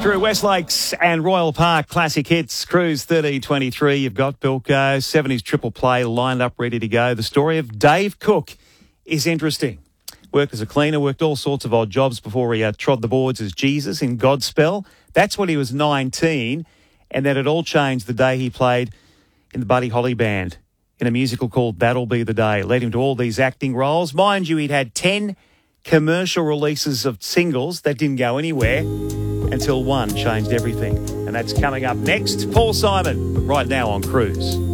Through Westlakes and Royal Park Classic Hits, Cruise 1323. You've got Bilko, 70s triple play lined up, ready to go. The story of Dave Cook is interesting. Worked as a cleaner, worked all sorts of odd jobs before he trod the boards as Jesus in Godspell. That's when he was 19, and then it all changed the day he played in the Buddy Holly Band in a musical called That'll Be the Day. Led him to all these acting roles. Mind you, he'd had 10 commercial releases of singles that didn't go anywhere until one changed everything. And that's coming up next. Paul Simon, right now on Cruise.